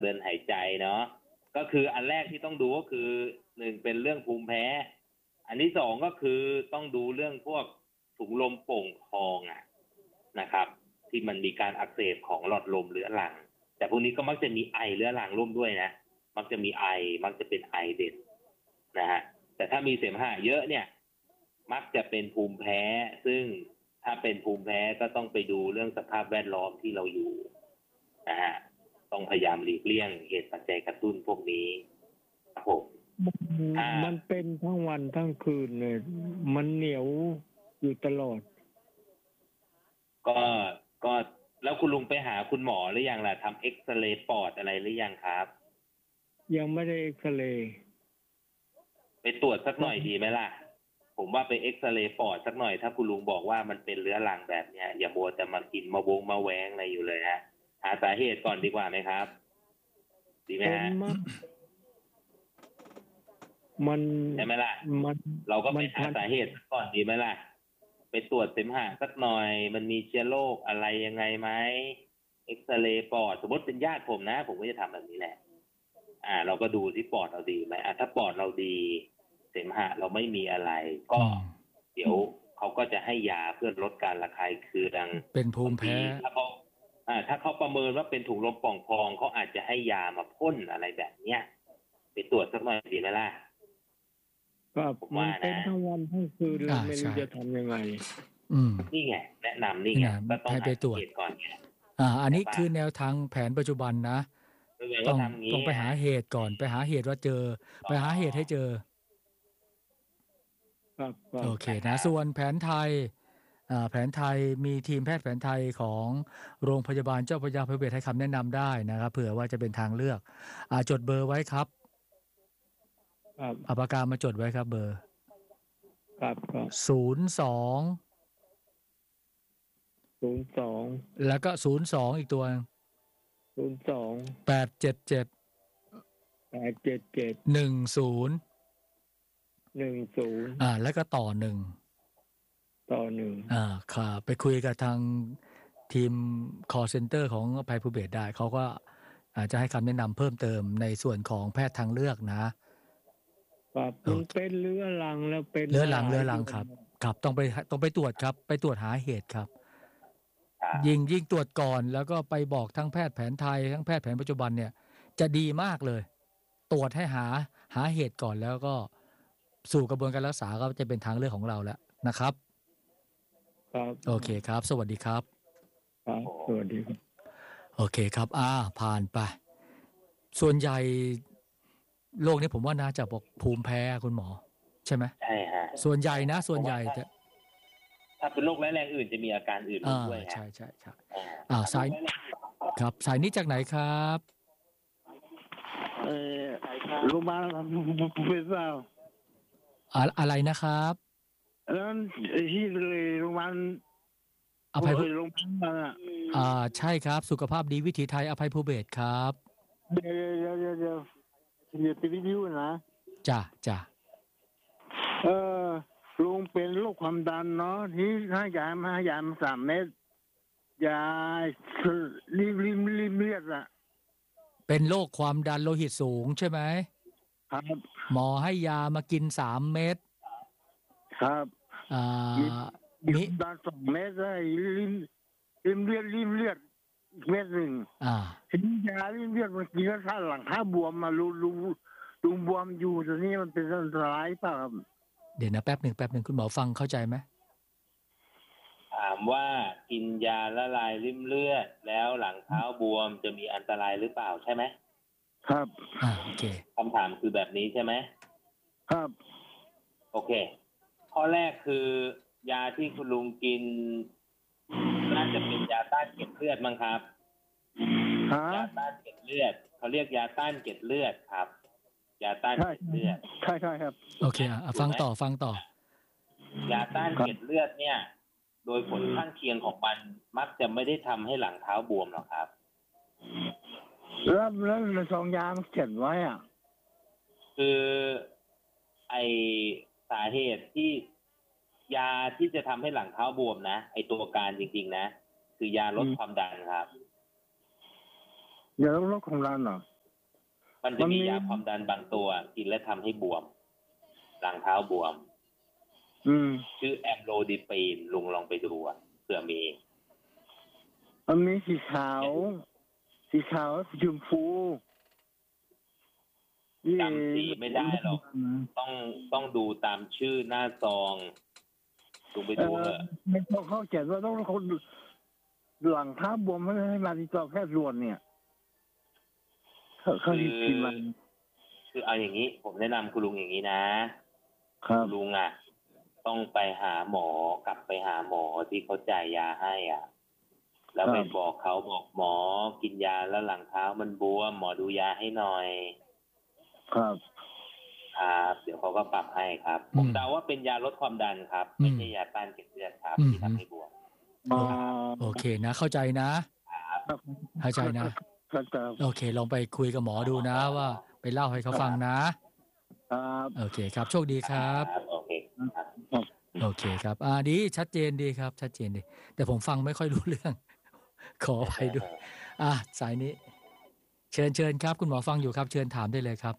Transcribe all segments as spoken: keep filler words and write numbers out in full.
เดินหายใจเนาะก็คืออันแรกที่ต้องดูก็คือหนึ่งเป็นเรื่องภูมิแพ้อันที่สองก็คือต้องดูเรื่องพวกถุงลมโป่งพองอ่ะนะครับที่มันมีการอักเสบของหลอดลมเรื้อรังแต่พวกนี้ก็มักจะมีไอเรื้อรังร่วมด้วยนะมักจะมีไอมักจะเป็นไอเด่นนะฮะแต่ถ้ามีเสมหะเยอะเนี่ยมักจะเป็นภูมิแพ้ซึ่งถ้าเป็นภูมิแพ้ก็ต้องไปดูเรื่องสภาพแวดล้อมที่เราอยู่นะฮะต้องพยายามหลีกเลี่ยงเหตุปัจจัยกระตุ้นพวกนี้ครับผมมันเป็นทั้งวันทั้งคืนเลยมันเหนียวอยู่ตลอดก็ก็แล้วคุณลุงไปหาคุณหมอหรือยังล่ะทำเอ็กซเรย์ปอดอะไรหรือยังครับยังไม่ได้เอ็กซเรย์ไปตรวจสักหน่อยดีไหมล่ะผมว่าไปเอ็กซเรย์ปอดสักหน่อยถ้าคุณลุงบอกว่ามันเป็นเรื้อรังแบบเนี้ยอย่ามัวแต่มากินมาวงมาแวงอะไรอยู่เลยฮะหาสาเหตุก่อนดีกว่าไหมครับดีไหมฮะมันใช่ไหมล่ะมันเราก็ไปหาสาเหตุก่อนดีไหมล่ะไปตรวจเสมหะสักหน่อยมันมีเชื้อโรคอะไรยังไงไหมเอ็กซเรย์ปอดสมมติเป็นญาติผมนะผมก็จะทำแบบนี้แหละอ่าเราก็ดูที่ปอดเราดีไหมอ่ะถ้าปอดเราดีเสมหะเราไม่มีอะไรก็เดี๋ยวเขาก็จะให้ยาเพื่อลดการระคายเคืองเป็นภูมิแพ้ถ้าเขาอ่าถ้าเขาประเมินว่าเป็นถุงลมป่องพองเขาอาจจะให้ยามาพ่นอะไรแบบเนี้ยไปตรวจสักหน่อยดีไหมล่ะก็มันเป็นทั้งวันทั้งคืนเราไม่รู้จะทำยังไงอืมนี่ไงแนะนำนี่ไงก็ต้องไปตรวจก่อนอ่าอันนี้คือแนวทางแผนปัจจุบันนะต้องต้องไปหาเหตุก่อนไปหาเหตุว่าเจอไปหาเหตุให้เจอโอเคนะส่วนแผนไทยแผนไทยมีทีมแพทย์แผนไทยของโรงพยาบาลเจ้าพระยาภัยภูเบศรให้คำแนะนำได้นะครับเผื่อว่าจะเป็นทางเลือกอ่าจดเบอร์ไว้ครับเอาปากกามาจดไว้ครับเบอร์ครับศูนย์สองศูนย์สองแล้วก็ศูนย์สองอีกตัวศูนย์สองแปดเจ็ดเจ็ดแปดเจ็ดเจ็ดหนึ่งศูนย์หนึ่งศูนย์อ่าแล้วก็ต่อหนึ่งต่อหนึ่งอ่าค่ะไปคุยกับทางทีม call center ของภัยภูเบศรได้เขาก็อาจจะให้คำแนะนำเพิ่มเติมในส่วนของแพทย์ทางเลือกนะครับมันเป็นเรื้อรังแล้วเป็นเรื้อรังเรื้อรังครับครับต้องไปต้องไปตรวจครับไปตรวจหาเหตุครับยิ่งยิ่งตรวจก่อนแล้วก็ไปบอกทั้งแพทย์แผนไทยทั้งแพทย์แผนปัจจุบันเนี่ยจะดีมากเลยตรวจให้หาหาเหตุก่อนแล้วก็สู่กระบวนการรักษาก็จะเป็นทางเลือกของเราแล้วนะครับครับโอเคครับสวัสดีครับครับสวัสดีครับโอเคครับอ่าผ่านไปส่วนใหญ่โรคนี้ผมว่าน่าจะบอกภูมิแพ้คุณหมอใช่ไหมใช่ฮะส่วนใหญ่นะส่วนใหญ่จะถ้าเป็นโรคร้ายแรงอื่นจะมีอาการอื่นด้วยใช่ใช่ใช่อ่าสายครับสายนี้จากไหนครับเออโรงพยาบาลเป็นเปล่าอะไรนะครับแล้วที่โรงพยาบาลอภัยภูเบศรอ่าใช่ครับสุขภาพดีวิถีไทยอภัยภูเบศรครับเดี๋ยวเดี๋ยวเดี๋ยวเดี๋ยวตีวิทยุนะจ้ะจ้ะเออลุงเป็นโรคความดันเนาะที่ให้ยามาให้ยามาสามเม็ดยาริมริมริมเลือดอะเป็นโรคความดันโลหิตสูงใช่ไหมครับหมอให้ยามากินสามเม็ดครับอ่ามีดันสองเม็ดได้ริมริมเลือดริมเลือดเม็ดหนึ่งอ่าทีนี้ยาริมเลือดมันกินแล้วถ้าหลังถ้าบวมมาลุลุลุงบวมอยู่ตอนนี้มันเป็นอันตรายเปล่าครับเดี๋ยวนะแป๊บหนึ่งแป๊บหนึ่งคุณหมอฟังเข้าใจไหมถามว่ากินยาละลายริ่มเลือดแล้วหลังเท้าบวมจะมีอันตรายหรือเปล่าใช่ไหมครับอ่าโอเคคำถามคือแบบนี้ใช่ไหมครับโอเคข้อแรกคือยาที่คุณลุงกินน่าจะเป็นยาต้านเกล็ดเลือดมั้งครับยาต้านเกล็ดเลือดเขาเรียกยาต้านเกล็ดเลือดครับยาต้านเกล็ดเลือดใช่ใช่ครับโอเคอ่ะฟังต่อฟังต่อยาต้านเกล็ดเลือดเนี่ยโดยผลข้างเคียงของมันมักจะไม่ได้ทำให้หลังเท้าบวมหรอกครับแล้วแล้วในซองยามันเขียนไว้อ่ะคือไอสาเหตุที่ยาที่จะทำให้หลังเท้าบวมนะไอตัวการจริงๆนะคือยาลดความดันครับยาลดความดันเหรอมันจะมียาความดันบางตัวกินแล้วทำให้บวมหลังเท้าบวมอืมชื่อแอมโลดิปีนลุงลองไปดูอ่ะเผื่อมีมันมีสีขาว สีขาวสีชมพูจำสีไม่ได้หรอกต้องต้องดูตามชื่อหน้าซองลุงไปดูเถอะไม่ต้องเข้าใจว่าต้องคนหลังเท้าบวมให้มาติดต่อแพทย์ด่วนเนี่ยเขาที่พิมพ์มันคือเอาอย่างนี้ผมแนะนำคุณลุงอย่างนี้นะครับลุงอ่ะต้องไปหาหมอกลับไปหาหมอที่เขาจ่ายยาให้อ่ะแล้วไปบอกเขาบอกหมอกินยาแล้วหลังเท้ามันบวมหมอดูยาให้หน่อยครับครับเดี๋ยวเขาก็ปรับให้ครับผมเดาว่าเป็นยาลดความดันครับไม่ใช่ยาต้านเกล็ดเลือดครับที่ทำให้บวมโอเคนะเข้าใจนะเข้าใจนะโอเคลองไปคุยกับหมอดูนะว่าไปเล่าให้เขาฟังนะครับโอเคครับโชคดีครับโอเคโอเคครับอ่าดีชัดเจนดีครับชัดเจนดีแต่ผมฟังไม่ค่อยรู้เรื่องขออภัยด้วยอ่ะสายนี้เชิญเชิญครับคุณหมอฟังอยู่ครับเชิญถามได้เลยครับ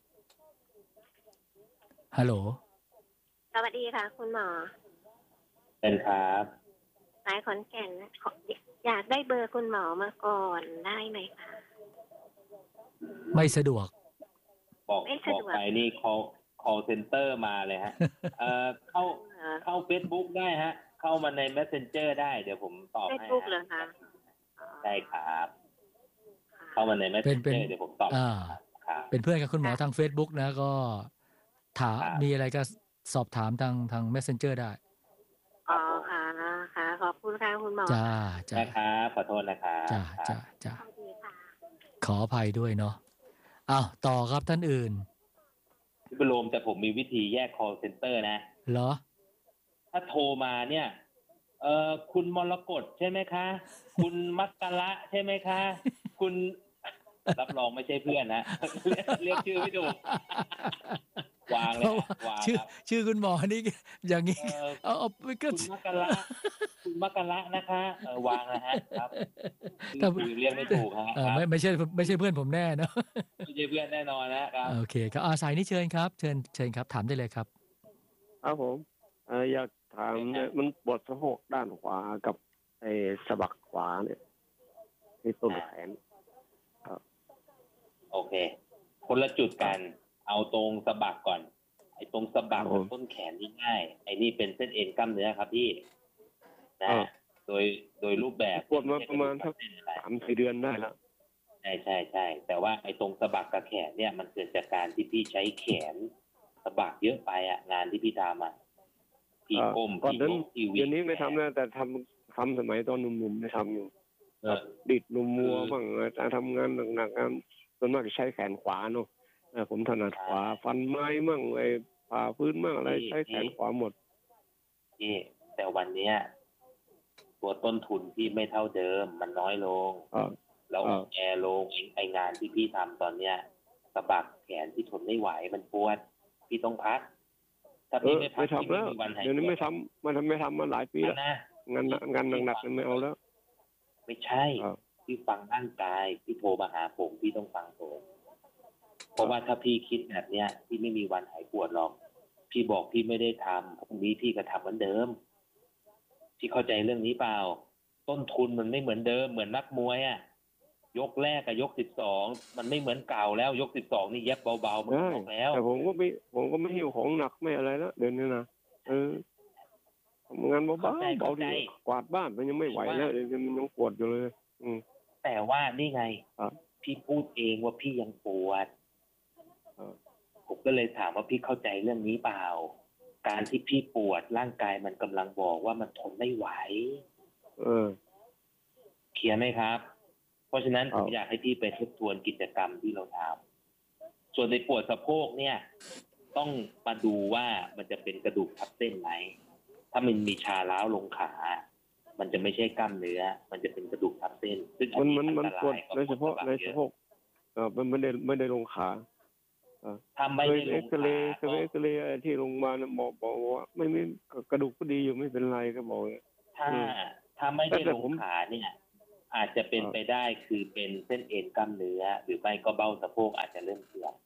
ฮัลโหลสวัสดีค่ะคุณหมอเป็นครับสายขอนแก่นอยากได้เบอร์คุณหมอมาก่อนได้ไหมคะไม่สะดวกบอกบอกไปนี่ call call center มาเลยฮะเอ่อเข้าเข้า Facebook ได้ฮะเข้ามาใน Messenger ได้เดี๋ยวผมตอบให้ Facebook เหรอคะใช่ครับเข้ามาใน Messenger เดี๋ยวผมตอบครับเป็นเพื่อนกับคุณหมอทาง Facebook นะก็ถามมีอะไรก็สอบถามทางทาง Messenger ได้อ๋อค่ะค่ะขอบคุณค่ะคุณหมอจ้าจ้านะครับขอโทษนะครับจ้าจ้าจ้าขออภัยด้วยเนาะอ้าวต่อครับท่านอื่นพี่ประโลมแต่ผมมีวิธีแยก call center นะเหรอถ้าโทรมาเนี่ยเอ่อคุณมรกตใช่ไหมคะคุณมักกะละใช่ไหมคะคุณรับรองไม่ใช่เพื่อนนะเรียกชื่อไม่ถูกวางเลยวางชื่อชื่อคุณหมอนี่อย่างนี้เอาเอาไปก็คุณมักกะละคุณมักกะละนะคะเออวางนะฮะครับถ้าเรียกไม่ถูกฮะไม่ไม่ใช่ไม่ใช่เพื่อนผมแน่เนาะไม่ใช่เพื่อนแน่นอนนะครับโอเคครับอาสายนี้เชิญครับเชิญเชิญครับถามได้เลยครับครับผมอยากถามเนี่ยมันปวดสะโพกด้านขวากับไอ้สะบักขวาเนี่ยที่ต้นแขนครับโอเคคนละจุดกันเอาตรงสะบักก่อนไอ้ตรงสะบักกับต้นแขนนี่ง่ายไอ้นี่เป็นเส้นเอ็นกล้ามเนื้อครับพี่นะโดยโดยรูปแบบปวดมาประมาณสักสามสี่เดือนได้แล้วใช่ใช่ใช่แต่ว่าไอ้ตรงสะบักกับแขนเนี่ยมันเกิดจากการที่พี่ใช้แขนสะบักเยอะไปอ่ะงานที่พี่ทำอ่ะพี่ก้มพี่ยกพี่วิ่งเดี๋ยวนี้ไม่ทำแล้วแต่ทำทำสมัยตอนหนุ่มๆไม่ทำอยู่ดิดนุ่มมัวบ้างแต่ทำงานหนักๆงานส่วนมากใช้แขนขวาเนาะผมถนัดขวาฟันไม้มั่งไอ้ผ่าพื้นมั่งอะไรใช้แขนขวาหมดพี่แต่วันเนี้ยตัวต้นทุนที่ไม่เท่าเดิมมันน้อยลงแล้วแอร์ลงไองานที่พี่ทำตอนเนี้ยสะบักแขนที่ทนไม่ไหวมันปวดพี่ต้องพักถ้าพี่ไม่พักพี่ไม่มีวันหายเดี๋ยวนี้ไม่ทำมันทำไม่ทำมาหลายปีแล้วงานงานหนักๆไม่เอาแล้วไม่ใช่พี่ฟังร่างกายพี่โทรมาหาผมพี่ต้องฟังผมเพราะว่าถ้าพี่คิดแบบเนี้ยพี่ไม่มีวันหายปวดหรอกพี่บอกพี่ไม่ได้ทำพรุ่งนี้พี่ก็ทำเหมือนเดิมพี่เข้าใจเรื่องนี้เปล่าต้นทุนมันไม่เหมือนเดิมเหมือนนักมวยอ่ะยกแรกกับยกสิบสองมันไม่เหมือนเก่าแล้วยกสิบสองนี่เย็บเบาๆมันออกแล้วแต่ผมก็ไม่ผมก็ไม่หิวของหนักไม่อะไรแล้วเดี๋ยวนี้นะเออทำงานเบาๆเบาดีกวาดบ้านมันยังไม่ไหวแล้วเดี๋ยวมันยังปวดอยู่เลยอืมแต่ว่านี่ไงพี่พูดเองว่าพี่ยังปวดผมก็เลยถามว่าพี่เข้าใจเรื่องนี้เปล่าการที่พี่ปวดร่างกายมันกำลังบอกว่ามันทนไม่ไหวเออเคลียร์ไหมครับเพราะฉะนั้นผมอยากให้พี่ไปทบทวนกิจกรรมที่เราทำส่วนในปวดสะโพกเนี่ยต้องมาดูว่ามันจะเป็นกระดูกทับเส้นไหมถ้ามันมีชาล้าวลงขามันจะไม่ใช่กล้ามเนื้อมันจะเป็นกระดูกทับเส้นซึ่งมันมันมันปวดในสะโพกในสะโพกเออมันไม่ได้ไม่ได้ลงขาทำไม่ได้ลงขาเลยเอ็กซเรย์ที่โรงพยาบาลบอกบอกว่าไม่มีกระดูกก็ดีอยู่ไม่เป็นไรก็บอกถ้าถ้าไม่ได้ลงขาเนี่ยอาจจะเป็นไปได้คือเป็นเส้นเอ็นกล้ามเนื้อหรือไม่ก็เบ้าสะโพกอาจจะเริ่มเสื่อม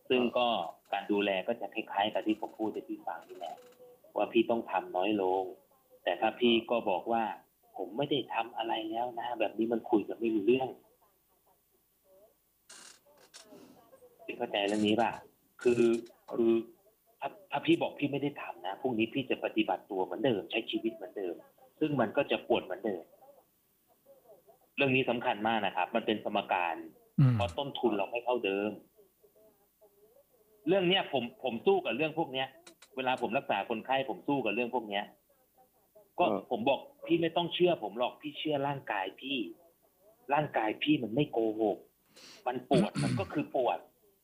ซึ่งก็การดูแลก็จะคล้ายๆกับที่ผมพูดในที่ฟังนี่แหละว่าพี่ต้องทำน้อยลงแต่ถ้าพี่ก็บอกว่าผมไม่ได้ทำอะไรแล้วนะแบบนี้มันคุยกันไม่รู้เรื่องเข้าใจเรื่องนี้ป่ะคือคือถ้าถ้าพี่บอกพี่ไม่ได้ทำนะพรุ่งนี้พี่จะปฏิบัติตัวเหมือนเดิมใช้ชีวิตเหมือนเดิมซึ่งมันก็จะปวดเหมือนเดิมเรื่องนี้สำคัญมากนะครับมันเป็นสมการเพราะต้นทุนเราไม่เท่าเดิมเรื่องเนี้ยผมผมสู้กับเรื่องพวกเนี้ยเวลาผมรักษาคนไข้ผมสู้กับเรื่องพวกเนี้ยก็ผมบอกพี่ไม่ต้องเชื่อผมหรอกพี่เชื่อร่างกายพี่ร่างกายพี่มันไม่โกหกมันปวดมันก็คือปวด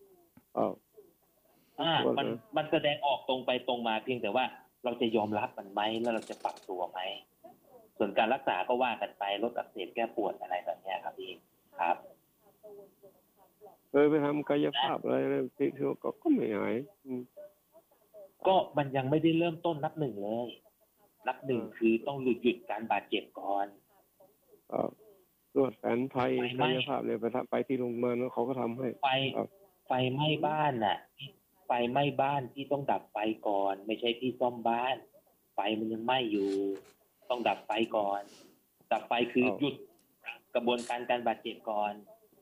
อ่ามันมันแสดงออกตรงไปตรงมาเพียงแต่ว่าเราจะยอมรับมันไหมแล้วเราจะปรับตัวไหมส่วนการรักษาก็ว่ากันไปลดอักเสบแก้ปวดอะไรแบบนี้ครับพี่ครับเคยไปทำกายภาพอะไรที่ก็ก็ไม่หายก็มันยังไม่ได้เริ่มต้นนับหนึ่งเลยนับหนึ่งคือต้องหยุดหยุดการบาดเจ็บก่อนตรวจแผนไทยกายภาพเนี่ยไปไปที่โรงพยาบาลแล้วเขาก็ทำให้ไฟไฟไหม้บ้านน่ะไฟไหม้บ้านที่ต้องดับไฟก่อนไม่ใช่ที่ซ่อมบ้านไฟมันยังไหม้อยู่ต้องดับไฟก่อนดับไฟคือหยุดกระบวนการการบาดเจ็บก่อน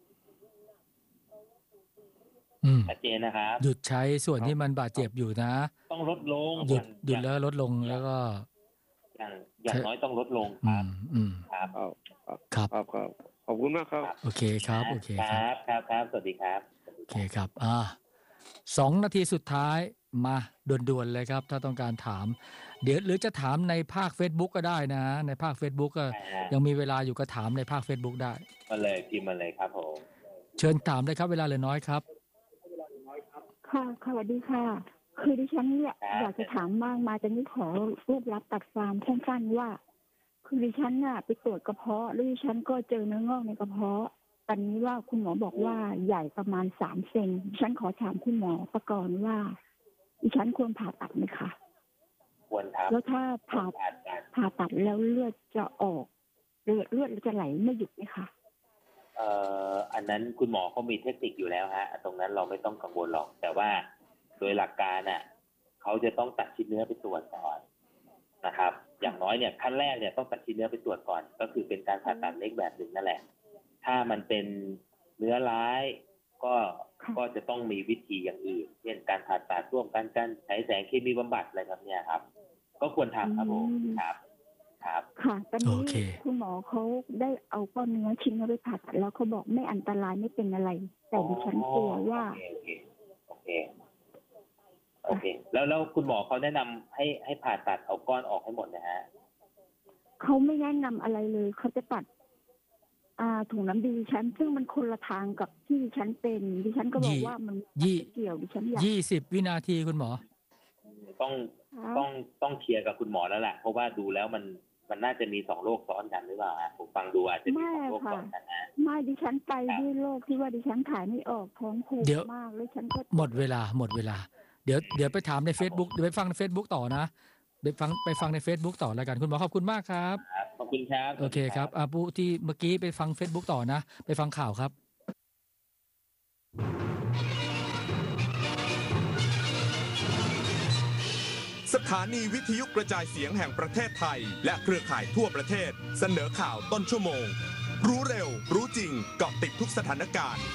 ชัดเจนนะครับหยุดใช้ส่วนที่มันบาดเจ็บอยู่นะต้องลดลงหยุดหยุดแล้วลดลงแล้วก็อย่างอย่างน้อยต้องลดลงครับครับครับขอบคุณมากครับโอเคครับโอเคครับครับครับสวัสดีครับโอเคครับอ่าสองนาทีสุดท้ายมาด่วนๆเลยครับถ้าต้องการถามเดี๋ยวหรือจะถามในภาค Facebook ก็ได้นะในภาค Facebook ก็ยังมีเวลาอยู่ก็ถามในภาค Facebook ได้มาเลยพิมพ์มาเลยครับผมเชิญถามเลยครับเวลาเหลือน้อยครับค่ะสวัสดีค่ะคือดิฉันเนี่ยอยากจะถามมากมาจะนี่ขอรูปรับตัดฟาร์มสั้นๆว่าคือดิฉันน่ะไปตรวจกระเพาะแล้วดิฉันก็เจอเนื้องอกในกระเพาะตอนนี้ว่าคุณหมอบอกว่าใหญ่ประมาณสามเซนดิฉันขอถามคุณหมอประกอบว่าดิฉันควรผ่าตัดไหมคะควรครับแล้วถ้าผ่าผ่าตัดแล้วเลือดจะออกเลือดเลือดจะไหลไม่หยุดไหมคะเอ่ออันนั้นคุณหมอเขามีเทคนิคอยู่แล้วฮะตรงนั้นเราไม่ต้องกังวลหรอกแต่ว่าโดยหลักการน่ะเขาจะต้องตัดชิ้นเนื้อไปตรวจก่อนนะครับอย่างน้อยเนี่ยขั้นแรกเนี่ยต้องตัดชิ้นเนื้อไปตรวจก่อนก็คือเป็นการผ่าตัดเล็กแบบหนึ่งนั่นแหละถ้ามันเป็นเนื้อร้ายก็ก็จะต้องมีวิธีอย่างอื่นเช่นการผ่าตัดร่วมกันการใช้แสงเคมีบำบัดอะไรแบบนี้ครับก็ควรทำครับผมครับครับค่ะตอนนี้คุณหมอเขาได้เอาก้อนเนื้อชิ้นนี้ไปผ่าตัดแล้วเขาบอกไม่อันตรายไม่เป็นอะไรแต่ดิฉันกลัวว่าโอเคโอเคโอเคแล้วแล้วคุณหมอเขาแนะนำให้ให้ผ่าตัดเอาก้อนออกให้หมดนะฮะเขาไม่แนะนำอะไรเลยเขาจะตัดอ่าถุงน้ำดีดิฉันซึ่งมันคนละทางกับที่ดิฉันเป็นดิฉันก็บอกว่ามันเกี่ยวดิฉันอยากยี่สิบวินาทีคุณหมอต้องต้องต้องเคลียร์กับคุณหมอแล้วแหละเพราะว่าดูแล้วมันมันน่าจะมีสองโรคซ้อนกันหรือเปล่าฮะผมฟังดูอาจจะมีสองโรคซ้อนกันนะไม่ดิฉันไปด้วยโรคที่ว่าดิฉันถ่ายไม่ออกท้องผูกมากแล้วฉันก็หมดเวลาหมดเวลาเดี๋ยวเดี๋ยวไปถามใน Facebook เดี๋ยวไปฟังใน Facebook ต่อนะไปฟังไปฟังใน Facebook ต่อแล้วกันคุณหมอขอบคุณมากครับขอบคุณครับโอเคครับอ่าผู้ที่เมื่อกี้ไปฟัง Facebook ต่อนะไปฟังข่าวครับสถานีวิทยุกระจายเสียงแห่งประเทศไทยและเครือข่ายทั่วประเทศเสนอข่าวต้นชั่วโมงรู้เร็วรู้จริงเกาะติดทุกสถานการณ์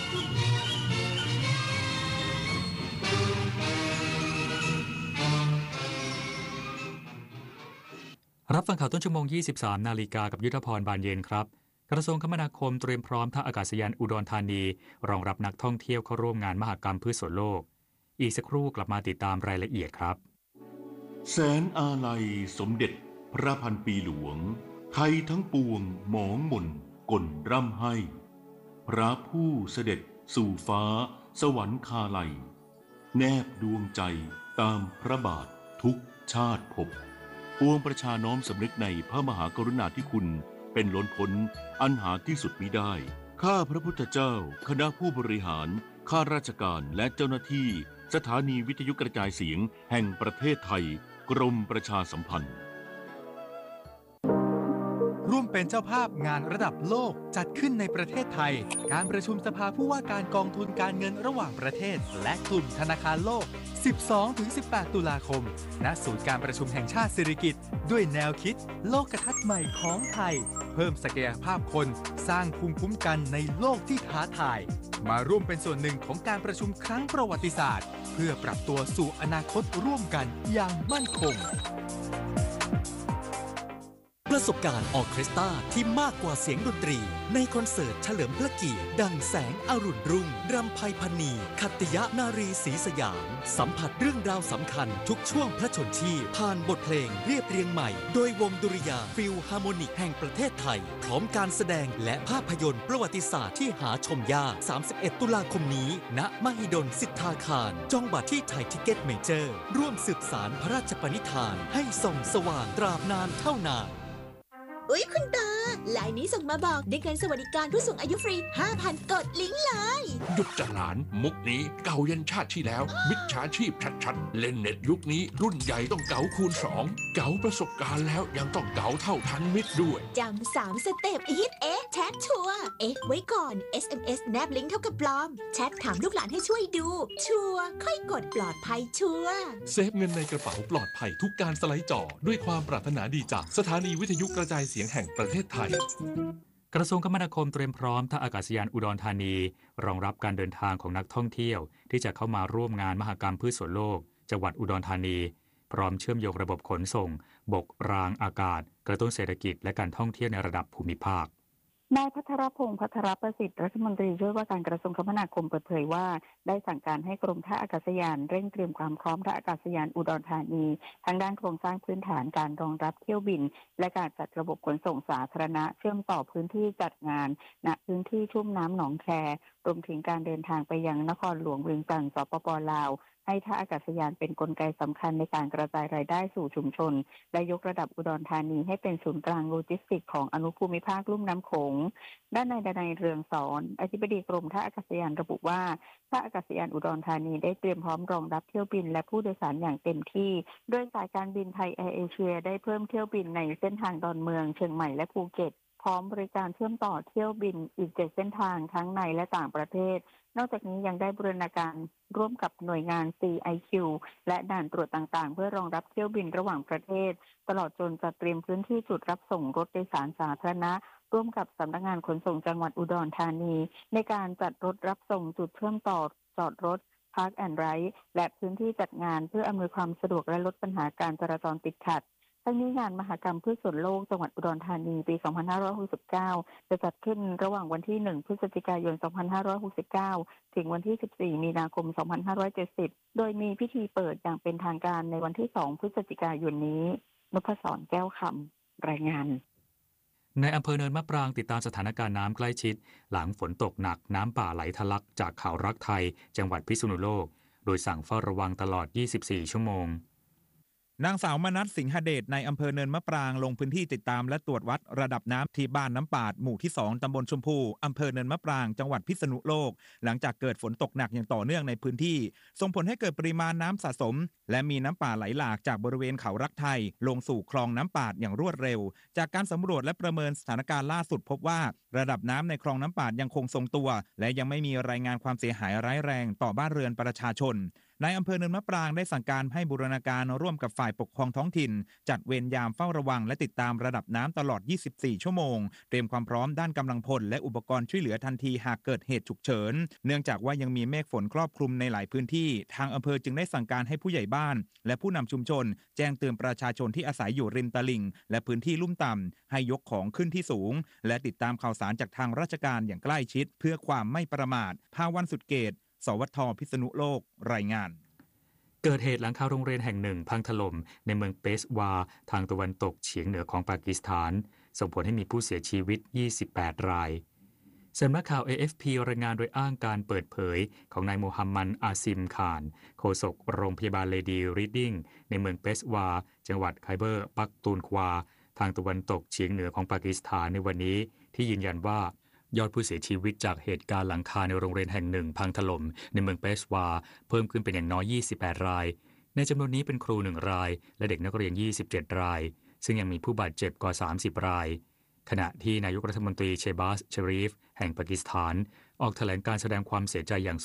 รับฟังข่าวต้นชั่วโมง ยี่สิบสาม นาฬิกากับยุทธพรบานเย็นครับกระทรวงคมนาคมเตรียมพร้อมท่าอากาศยานอุดรธานีรองรับนักท่องเที่ยวเข้าร่วมงานมหกรรมพืชสวนโลกอีกสักครู่กลับมาติดตามรายละเอียดครับแสนอาลัยสมเด็จพระพันปีหลวงไทยทั้งปวงหมองหม่นก่นร่ำให้พระผู้เสด็จสู่ฟ้าสวรรคาลัยแนบดวงใจตามพระบาททุกชาติภพปวงประชาน้อมสำนึกในพระมหากรุณาธิคุณเป็นล้นพ้นอันหาที่สุดมิได้ข้าพระพุทธเจ้าคณะผู้บริหารข้าราชการและเจ้าหน้าที่สถานีวิทยุกระจายเสียงแห่งประเทศไทยกรมประชาสัมพันธ์ร่วมเป็นเจ้าภาพงานระดับโลกจัดขึ้นในประเทศไทยการประชุมสภาผู้ว่าการกองทุนการเงินระหว่างประเทศและกลุ่มธนาคารโลก สิบสองถึงสิบแปด ตุลาคมณศูนย์การประชุมแห่งชาติสิริกิติ์ด้วยแนวคิดโลกทัศน์ใหม่ของไทยเพิ่มศักยภาพคนสร้างภูมิคุ้มกันในโลกที่ท้าทายมาร่วมเป็นส่วนหนึ่งของการประชุมครั้งประวัติศาสตร์เพื่อปรับตัวสู่อนาคตร่วมกันอย่างมั่นคงประสบการณ์ออร์เคสตราที่มากกว่าเสียงดนตรีในคอนเสิร์ตเฉลิมพระเกียรติดังแสงอรุณรุ่งรำไพพรรณีขัตติยนารีศรีสยามสัมผัสเรื่องราวสำคัญทุกช่วงพระชนชีพผ่านบทเพลงเรียบเรียงใหม่โดยวงดุริยางค์ฟิลฮาร์โมนิกแห่งประเทศไทยพร้อมการแสดงและภาพยนตร์ประวัติศาสตร์ที่หาชมยากสามสิบเอ็ดตุลาคมนี้ณมหิดลสิทธาคารจองบัตรที่ไทยทิเก็ตเมเจอร์ร่วมสืบสานพระราชปณิธานให้ส่องสว่างตราบนานเท่านานอุ๊ยคุณตาไลน์นี้ส่งมาบอกได้เงินสวัสดิการผู้สูงอายุฟรี ห้าพัน กดลิงก์เลยหยุดจ้ะหลานมุกนี้เก่ายันชาติที่แล้วมิจฉาชีพชัดๆเล่นเน็ตยุคนี้รุ่นใหญ่ต้องเก๋าคูณสองเก๋าประสบการณ์แล้วยังต้องเก๋าเท่าทันมิตรด้วยจำสามสเต็ปฮิตเอ๊ะแชทชัวร์เอ๊ะไว้ก่อน เอส เอ็ม เอส แนบลิงก์เท่ากับปลอมแชทถามลูกหลานให้ช่วยดูชัวร์ค่อยกดปลอดภัยชัวร์เซฟเงินในกระเป๋าปลอดภัยทุกการสไลด์จอด้วยความปรารถนาดีจากสถานีวิทยุกระจายเสียงแห่งประเทศไทยกระทรวงคมนาคมเตรียมพร้อมท่าอากาศยานอุดรธานีรองรับการเดินทางของนักท่องเที่ยวที่จะเข้ามาร่วมงานมหกรรมพืชสวนโลกจังหวัดอุดรธานีพร้อมเชื่อมโยงระบบขนส่งบกรางอากาศกระตุ้นเศรษฐกิจและการท่องเที่ยวในระดับภูมิภาคนายภัทรพงษ์ภัทรประสิทธิ์รัฐมนตรีช่วยว่าการกระทรวงคมนาคมเปิดเผยว่าได้สั่งการให้กรมท่าอากาศยานเร่งเตรียมความพร้อมท่าอากาศยานอุดรธานีทั้งด้านโครงสร้างพื้นฐานการรองรับเที่ยวบินและการจัดระบบขนส่งสาธารณะเชื่อมต่อพื้นที่จัดงานณพื้นที่ชุ่มน้ำหนองแครวมถึงการเดินทางไปยังนครหลวงเวียงจันทร์สปป.ลาวให้ท่าอากาศยานเป็นกลไกสำคัญในการกระจายรายได้สู่ชุมชนและยกระดับอุดรธานีให้เป็นศูนย์กลางโลจิสติกส์ของอนุภูมิภาคลุ่มน้ำโขงด้านนายดนัยเรืองสอนอธิบดีกรมท่าอากาศยานระบุว่าท่าอากาศยานอุดรธานีได้เตรียมพร้อมรองรับเที่ยวบินและผู้โดยสารอย่างเต็มที่โดยสายการบินไทยแอร์เอเชียได้เพิ่มเที่ยวบินในเส้นทางดอนเมืองเชียงใหม่และภูเก็ตพร้อมบริการเชื่อมต่อเที่ยวบินอีกเจ็ดเส้นทางทั้งในและต่างประเทศนอกจากนี้ยังได้บูรณาการร่วมกับหน่วยงาน ซี ไอ คิว และด่านตรวจต่างๆเพื่อรองรับเที่ยวบินระหว่างประเทศตลอดจนจัดเตรียมพื้นที่จุดรับส่งรถโดยสารสาธารณะร่วมกับสำนักงานขนส่งจังหวัดอุดรธานีในการจัดรถรับส่งจุดเชื่อมต่อจอดรถ Park and Ride และพื้นที่จัดงานเพื่ออำนวยความสะดวกและลดปัญหาการจราจรติดขัดทั้งนี้งานมหกรรมพืชสวนโลกจังหวัดอุดรธานีปี สองพันห้าร้อยหกสิบเก้า จะจัดขึ้นระหว่างวันที่ หนึ่ง พฤศจิกายน สองพันห้าร้อยหกสิบเก้า ถึงวันที่ สิบสี่ มีนาคม สองพันห้าร้อยเจ็ดสิบ โดยมีพิธีเปิดอย่างเป็นทางการในวันที่ สอง พฤศจิกายนนี้นพศรแก้วคำรายงานในอำเภอเนินมะปรางติดตามสถานการณ์น้ำใกล้ชิดหลังฝนตกหนักน้ำป่าไหลทะลักจากเขารักไทยจังหวัดพิษณุโลกโดยสั่งเฝ้าระวังตลอดยี่สิบสี่ชั่วโมงนางสาวมนัสสิงหเดชในอำเภอเนินมะปรางลงพื้นที่ติดตามและตรวจวัดระดับน้ำที่บ้านน้ำปาดหมู่ที่สองตำบลชมพูอำเภอเนินมะปรางจังหวัดพิษณุโลกหลังจากเกิดฝนตกหนักอย่างต่อเนื่องในพื้นที่ส่งผลให้เกิดปริมาณน้ำสะสมและมีน้ำป่าไหลหลากจากบริเวณเขารักไทยลงสู่คลองน้ำปาดอย่างรวดเร็วจากการสำรวจและประเมินสถานการณ์ล่าสุดพบว่าระดับน้ำในคลองน้ำปาดยังคงทรงตัวและยังไม่มีรายงานความเสียหายร้ายแรงต่อบ้านเรือนประชาชนนายอำเภอเนินมะปรางได้สั่งการให้บูรณาการร่วมกับฝ่ายปกครองท้องถิ่นจัดเวรยามเฝ้าระวังและติดตามระดับน้ำตลอดยี่สิบสี่ชั่วโมงเตรียมความพร้อมด้านกำลังพลและอุปกรณ์ช่วยเหลือทันทีหากเกิดเหตุฉุกเฉินเนื่องจากว่ายังมีเมฆฝนครอบคลุมในหลายพื้นที่ทางอำเภอจึงได้สั่งการให้ผู้ใหญ่บ้านและผู้นำชุมชนแจ้งเตือนประชาชนที่อาศัยอยู่ริมตลิ่งและพื้นที่ลุ่มต่ำให้ยกของขึ้นที่สูงและติดตามข่าวสารจากทางราชการอย่างใกล้ชิดเพื่อความไม่ประมาทภาวันสุดเกตสวทพิษณุโลกรายงานเกิดเหตุหลังคาโรงเรียนแห่งหนึ่งพังถล่มในเมืองเปชวาทางตะวันตกเฉียงเหนือของปากีสถานส่งผลให้มีผู้เสียชีวิตยี่สิบแปดรายสำนักข่าว เอ เอฟ พี รายงานโดยอ้างการเปิดเผยของนายโมฮัมหมัดอาซิมขานโฆษกโรงพยาบาลเลดีรีดดิ้งในเมืองเปชวาจังหวัดไคเบอร์ปักตูนควาทางตะวันตกเฉียงเหนือของปากีสถานในวันนี้ที่ยืนยันว่ายอดผู้เสียชีวิตจากเหตุการณ์หลังคาในโรงเรียนแห่งหนึ่งพังถล่มในเมืองเปชวาเพิ่มขึ้นเป็นอย่างน้อยยี่สิบแปดรายในจำนวนนี้เป็นครูหนึ่งรายและเด็กนักเรียนยี่สิบเจ็ดรายซึ่งยังมีผู้บาดเจ็บกว่าสามสิบรายขณะที่นายกรัฐมนตรีเชบาส ชะรีฟแห่งปากีสถานออกแถลงการแสดงความเสียใจอย่าง